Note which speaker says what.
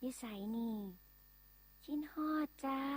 Speaker 1: อยู่ไสนี่คิดฮอดจ้า